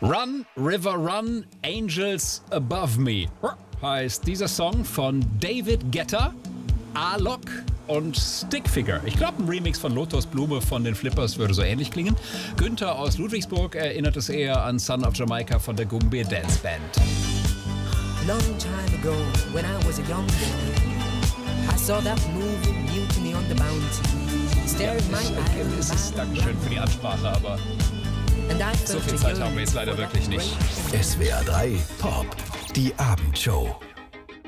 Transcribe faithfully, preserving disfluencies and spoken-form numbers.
Run, River Run, Angels Above Me heißt dieser Song von David Guetta, Alok und Stickfigure. Ich glaube, ein Remix von Lotus Blume von den Flippers würde so ähnlich klingen. Günther aus Ludwigsburg erinnert es eher an Son of Jamaica von der Goombay Dance Band. Long time ago, when I was a young boy, I saw that movie Mutiny on the Bounty. Staring Ja, my ich, eyes. es ist Dankeschön für die Ansprache, aber so viel Zeit haben wir jetzt leider wirklich nicht. S W R drei Pop, die Abendshow.